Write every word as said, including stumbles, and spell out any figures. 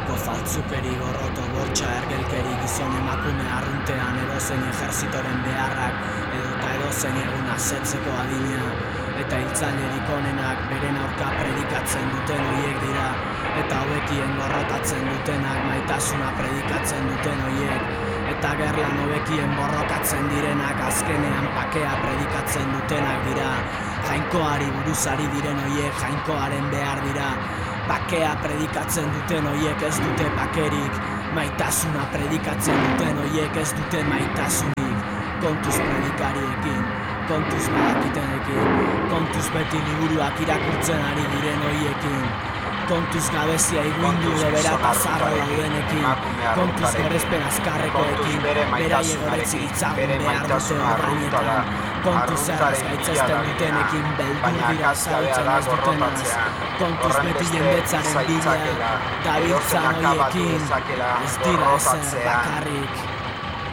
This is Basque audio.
Betiko faltzukeri gorroto bortxa ergelkeri gizon emakume arruntean edozein ejerzitoren beharrak edota edozein egun asetzeko adina eta hiltzailerik onenak beren aurka predikatzen duten hoiek dira eta hobekien gorrotatzen dutenak maitasuna predikatzen duten hoiek eta gerlan hobekien borrokatzen direnak azkenean bakea predikatzen dutenak dira jainkoari buruzari diren hoiek jainkoaren behar dira bakea predikatzen duten hoiek ez dute bakerik maitasuna predikatzen duten hoiek ez dute maitasunik kontuz predikariekin kontuz badakitenekin kontuz beti liburuak irakurtzen ari diren hoiekin kontuz gabezia iguindu debera eta zarra daudenekin kontuz gorespen azkarrekoekin beraie goretzi ditzagun behar dute ordainetan kontuz erraz gaitzesten dutenekin beldur dira zautzen ez dutenaz kontuz beti jendetzaren bila dabiltzan hoiekin ez dira ezer bakarrik